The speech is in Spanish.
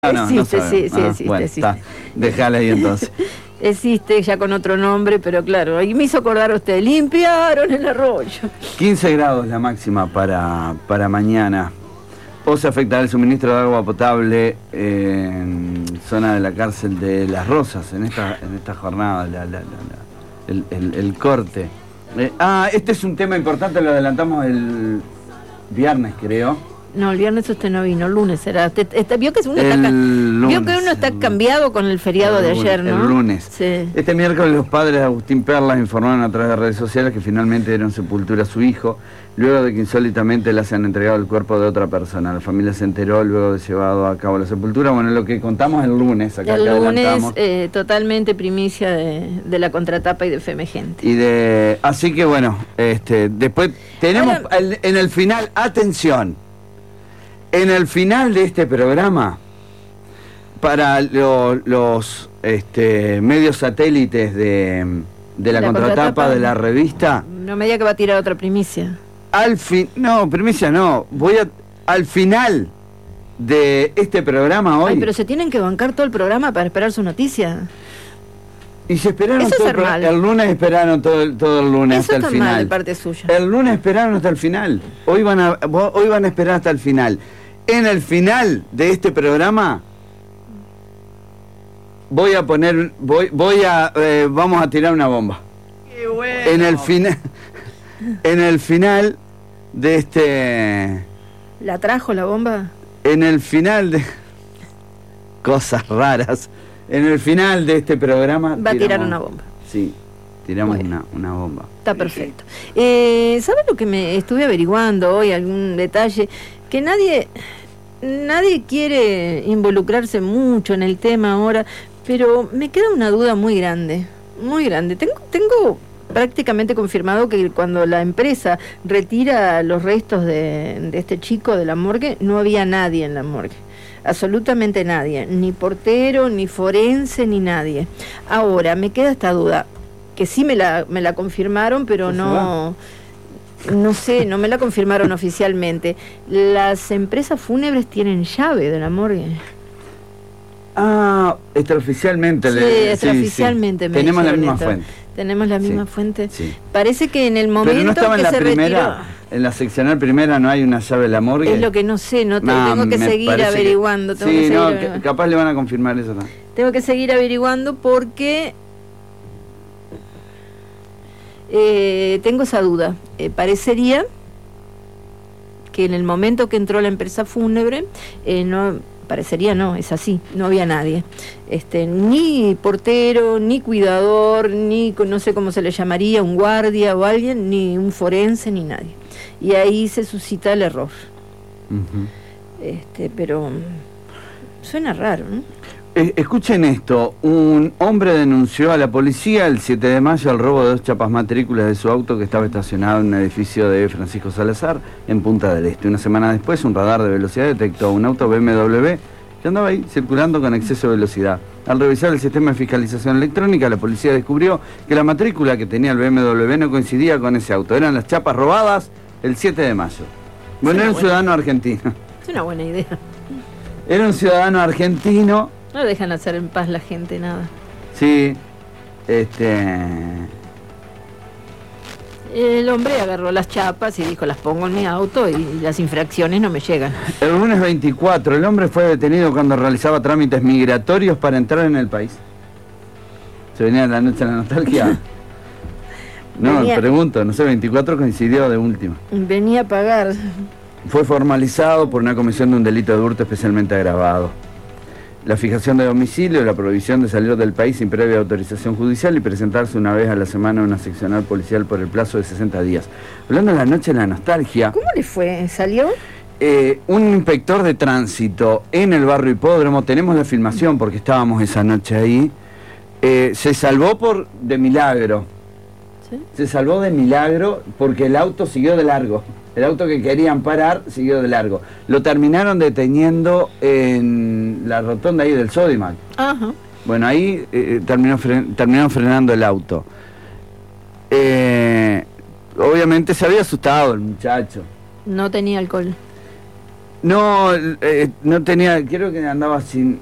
No Existe, sí, existe, bueno, existe. Déjala ahí entonces. Existe ya con otro nombre, pero claro, ahí me hizo acordar a usted, limpiaron el arroyo. 15 grados la máxima para mañana. O se afectará el suministro de agua potable en zona de la cárcel de Las Rosas, en esta jornada, el corte. Este es un tema importante, lo adelantamos el viernes, creo. No, el viernes usted no vino, el lunes será. Vio que uno está lunes. Cambiado con el feriado de ayer, ¿no? El lunes. Sí. Este miércoles los padres de Agustín Perlas informaron a través de redes sociales que finalmente dieron sepultura a su hijo, luego de que insólitamente le hayan entregado el cuerpo de otra persona. La familia se enteró luego de llevado a cabo la sepultura. Bueno, lo que contamos el lunes, acá el que lunes, adelantamos. totalmente primicia de la contratapa y de Feme Gente. Así que bueno, después tenemos en el final, atención. En el final de este programa, para los medios satélites de la contratapa de la revista... No me diga que va a tirar otra primicia. No, primicia no. Al final de este programa hoy... Ay, pero se tienen que bancar todo el programa para esperar su noticia. Y se esperaron eso todo el lunes, esperaron todo el lunes eso hasta el final. Mal de parte suya. El lunes esperaron hasta el final. Hoy van a esperar hasta el final. En el final de este programa vamos a tirar una bomba. Qué bueno. En el final de este... ¿La trajo la bomba? En el final de... Cosas raras. En el final de este programa... Va a tirar una bomba. Sí, tiramos una bomba. Está perfecto. ¿Sabe lo que me estuve averiguando hoy? Algún detalle que nadie quiere involucrarse mucho en el tema ahora, pero me queda una duda muy grande, muy grande. Tengo prácticamente confirmado que cuando la empresa retira los restos de este chico de la morgue, no había nadie en la morgue. Absolutamente nadie, ni portero, ni forense, ni nadie. Ahora, me queda esta duda, que sí me la confirmaron, pero no sé, no me la confirmaron oficialmente. ¿Las empresas fúnebres tienen llave de la morgue? Extraoficialmente. Sí, extraoficialmente. Sí. Tenemos la misma fuente. ¿Tenemos la misma fuente? Sí. Parece que en el momento pero no estaba que en la se primera, retiró... En la seccional primera no hay una llave de la morgue. Es lo que no sé, tengo que seguir averiguando. Capaz le van a confirmar eso también. Tengo que seguir averiguando porque... tengo esa duda. Parecería que en el momento que entró la empresa fúnebre, es así, no había nadie. Ni portero, ni cuidador, ni no sé cómo se le llamaría, un guardia o alguien, ni un forense, ni nadie. Y ahí se suscita el error. Pero suena raro, ¿no? Escuchen esto, un hombre denunció a la policía el 7 de mayo el robo de 2 chapas matrículas de su auto que estaba estacionado en un edificio de Francisco Salazar en Punta del Este. Una semana después, un radar de velocidad detectó un auto BMW que andaba ahí circulando con exceso de velocidad. Al revisar el sistema de fiscalización electrónica, la policía descubrió que la matrícula que tenía el BMW no coincidía con ese auto. Eran las chapas robadas el 7 de mayo. Bueno, era un ciudadano argentino. Es una buena idea. Era un ciudadano argentino. No dejan hacer en paz la gente, nada. Sí, El hombre agarró las chapas y dijo, las pongo en mi auto y las infracciones no me llegan. El lunes 24, el hombre fue detenido cuando realizaba trámites migratorios para entrar en el país. ¿Se venía la noche de la nostalgia? No, pregunto, no sé, 24 coincidió de última. Venía a pagar. Fue formalizado por una comisión de un delito de hurto especialmente agravado. La fijación de domicilio, la prohibición de salir del país sin previa autorización judicial y presentarse una vez a la semana en una seccional policial por el plazo de 60 días. Hablando de la noche de la nostalgia... ¿Cómo le fue? ¿Salió? Un inspector de tránsito en el barrio Hipódromo, tenemos la filmación porque estábamos esa noche ahí, se salvó de milagro. ¿Sí? Se salvó de milagro porque el auto siguió de largo. El auto que querían parar siguió de largo. Lo terminaron deteniendo en la rotonda ahí del Sodimac. Ajá. Bueno, ahí terminaron frenando el auto. Obviamente se había asustado el muchacho. No tenía alcohol. No, no tenía, creo que andaba sin